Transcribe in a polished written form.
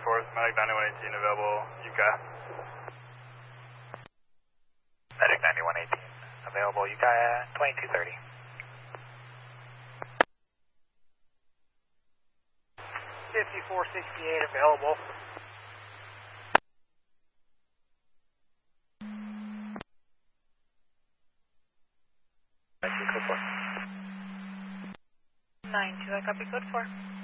4th, Medic 9118 available, UCA. Medic 9118 available, UCA 2230. 5468 available. Code 4. 92, I copy code 4.